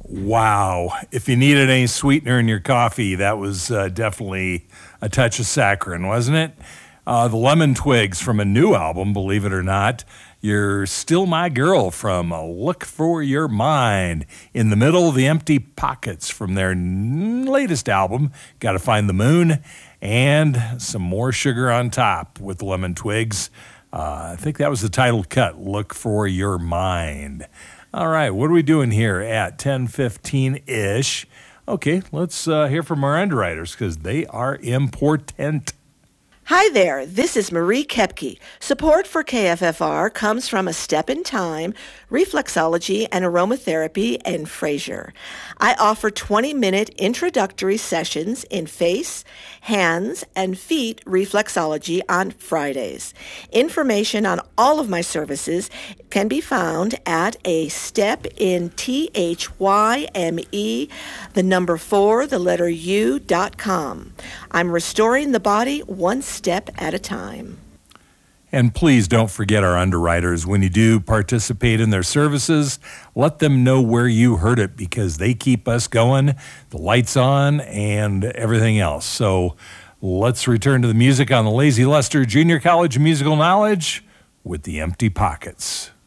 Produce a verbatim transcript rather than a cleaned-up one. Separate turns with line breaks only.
Wow. If you needed any sweetener in your coffee, that was uh, definitely a touch of saccharin, wasn't it? Uh, the Lemon Twigs from a new album, believe it or not. You're Still My Girl from uh, Look for Your Mind. In the Middle of the Empty Pockets from their n- latest album, Gotta Find the Moon. And some more Sugar on Top with the Lemon Twigs. Uh, I think that was the title cut, Look for Your Mind. All right, what are we doing here at ten fifteen-ish? Okay, let's uh, hear from our underwriters because they are important.
Hi there, this is Marie Kepke. Support for K F F R comes from A Step in Time, Reflexology and Aromatherapy, and Fraser. I offer twenty-minute introductory sessions in face, hands, and feet reflexology on Fridays. Information on all of my services can be found at A Step in T H Y M E, the number four, the letter U, dot com. I'm restoring the body one step at a time.
And please don't forget our underwriters. When you do participate in their services, let them know where you heard it because they keep us going, the lights on, and everything else. So let's return to the music on the Lazy Luster Junior College Musical Knowledge with the Empty Pockets.